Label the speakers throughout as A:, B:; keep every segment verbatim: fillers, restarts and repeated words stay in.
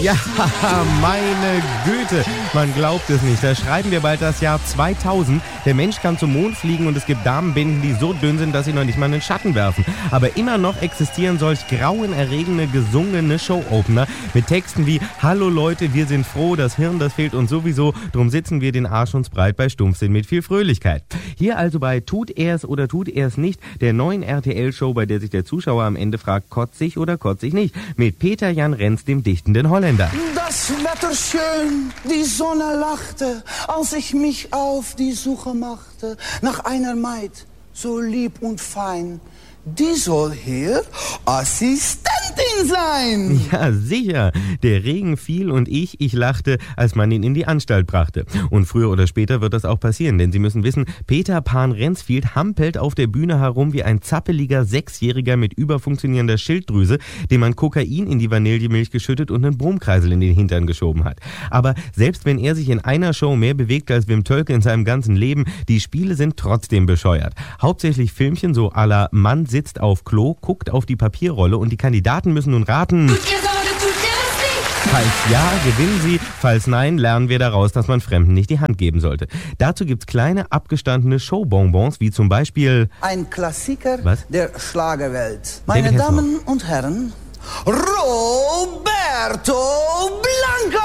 A: Ja, meine Güte, man glaubt es nicht. Da schreiben wir bald das Jahr zweitausend. Der Mensch kann zum Mond fliegen und es gibt Damenbinden, die so dünn sind, dass sie noch nicht mal einen Schatten werfen. Aber immer noch existieren solch grauenerregende, gesungene Show-Opener mit Texten wie Hallo Leute, wir sind froh, das Hirn, das fehlt uns sowieso, drum sitzen wir den Arsch uns breit bei Stumpfsinn mit viel Fröhlichkeit. Hier also bei Tut er's oder tut er's nicht, der neuen R T L-Show, bei der sich der Zuschauer am Ende fragt, kotzig oder kotzig nicht, mit Peter Jan Renz, dem dichtenden Holländer.
B: Das Wetter schön, die Sonne lachte, als ich mich auf die Suche machte nach einer Maid, so lieb und fein. Die soll hier Assistentin sein.
A: Ja, sicher. Der Regen fiel und ich, ich lachte, als man ihn in die Anstalt brachte. Und früher oder später wird das auch passieren, denn Sie müssen wissen, Peter Pan Rensfield hampelt auf der Bühne herum wie ein zappeliger Sechsjähriger mit überfunktionierender Schilddrüse, dem man Kokain in die Vanillemilch geschüttet und einen Brummkreisel in den Hintern geschoben hat. Aber selbst wenn er sich in einer Show mehr bewegt als Wim Tölke in seinem ganzen Leben, die Spiele sind trotzdem bescheuert. Hauptsächlich Filmchen so à la Mann sitzt auf Klo, guckt auf die Papierrolle und die Kandidaten müssen nun raten.
C: Tut ihr so oder tut ihr das nicht?
A: Falls ja, gewinnen sie. Falls nein, lernen wir daraus, dass man Fremden nicht die Hand geben sollte. Dazu gibt's kleine, abgestandene Showbonbons, wie zum Beispiel...
B: Ein Klassiker
A: Was?
B: der Schlagerwelt. Meine
A: David Hasselhoff.
B: Damen und Herren, Roberto Blanco!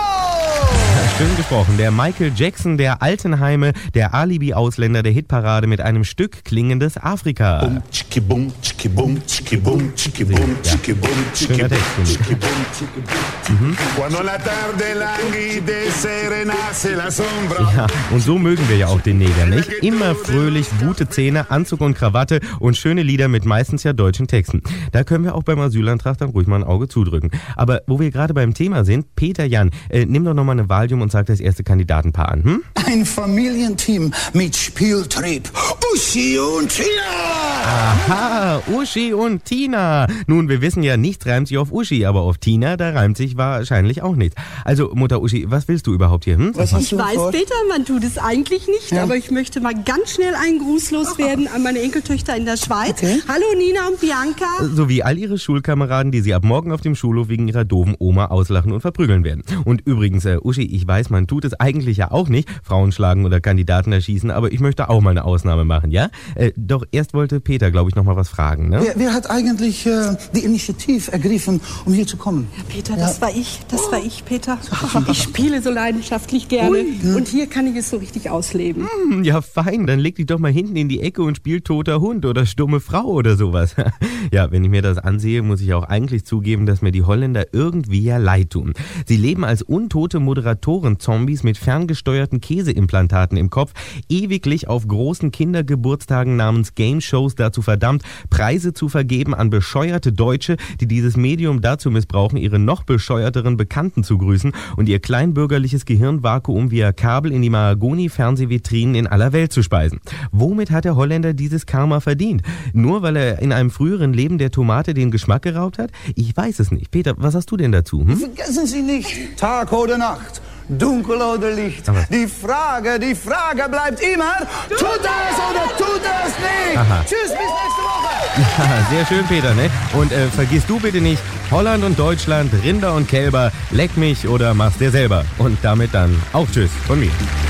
A: Schön gesprochen. Der Michael Jackson der Altenheime, der Alibi-Ausländer der Hitparade mit einem Stück klingendes Afrika.
D: Bum, tschiki, bum, tschiki, bum, tschiki, bum, tschiki, bum, tschiki, bum, tschiki,
A: Schöner
D: bum,
A: Text,
D: tschiki, bum, tschiki, bum. Quando la tarde languide serenasse la sombra.
A: Ja, und so mögen wir ja auch den Neger, nicht? Immer fröhlich, gute Zähne, Anzug und Krawatte und schöne Lieder mit meistens ja deutschen Texten. Da können wir auch beim Asylantrag dann ruhig mal ein Auge zudrücken. Aber wo wir gerade beim Thema sind, Peter Jan, äh, nimm doch nochmal eine Valium und sag das erste Kandidatenpaar an, hm?
B: Ein Familienteam mit Spieltrieb. Uschi und Tina!
A: Aha, Uschi und Tina. Nun, wir wissen ja, nichts reimt sich auf Uschi, aber auf Tina, da reimt sich wahrscheinlich auch nichts. Also, Mutter Uschi, was willst du überhaupt hier, hm?
B: Was hast
E: Ich
B: du
E: weiß,
B: vor?
E: Peter, man tut es eigentlich nicht,
B: Ja.
E: aber ich möchte mal ganz schnell einen Gruß loswerden an meine Enkeltöchter in der Schweiz.
B: Okay.
E: Hallo Nina und Bianca.
A: Sowie all ihre Schulkameraden, die sie ab morgen auf dem Schulhof wegen ihrer doofen Oma auslachen und verprügeln werden. Und übrigens, äh, Uschi, ich weiß, man tut es eigentlich ja auch nicht, Frauen schlagen oder Kandidaten erschießen, aber ich möchte auch mal eine Ausnahme machen, ja? Äh, doch erst wollte Peter, glaube ich, noch mal was fragen, ne?
B: Wer, wer hat eigentlich äh, die Initiative ergriffen, um hier zu kommen?
E: Ja, Peter, das war ich, das war ich, Peter. Ich spiele so leidenschaftlich gerne und hier kann ich es so richtig ausleben.
A: Hm, ja, fein, dann leg dich doch mal hinten in die Ecke und spiel toter Hund oder stumme Frau oder sowas. Ja, wenn ich mir das ansehe, muss ich auch eigentlich zugeben, dass mir die Holländer irgendwie ja leid tun. Sie leben als untote Moderatoren-Zombies mit ferngesteuerten Käseimplantaten im Kopf, ewiglich auf großen Kindergeburtstagen namens Game-Shows dazu verdammt, Preise zu vergeben an bescheuerte Deutsche, die dieses Medium dazu missbrauchen, ihre noch bescheuerteren Bekannten zu grüßen und ihr kleinbürgerliches Gehirnvakuum via Kabel in die Mahagoni-Fernsehvitrinen in aller Welt zu speisen. Womit hat der Holländer dieses Karma verdient? Nur weil er in einem früheren Leben der Tomate den Geschmack geraubt hat? Ich weiß es nicht. Peter, was hast du denn dazu? Hm?
B: Vergessen Sie nicht, Tag oder Nacht, dunkel oder Licht.
A: Aber-
B: Die Frage, die Frage bleibt immer, tut es oder tut es nicht?
A: Aha.
B: Tschüss, bis nächste Woche.
A: Ja, sehr schön, Peter, ne? Und äh, vergiss du bitte nicht, Holland und Deutschland, Rinder und Kälber, leck mich oder mach's dir selber. Und damit dann auch Tschüss von mir.